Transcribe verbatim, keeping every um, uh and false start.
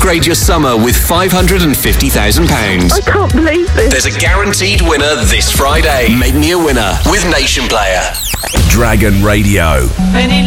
Upgrade your summer with five hundred fifty thousand pounds. I can't believe this. There's a guaranteed winner this Friday. Make me a winner with Nation Player. Dragon Radio. Penny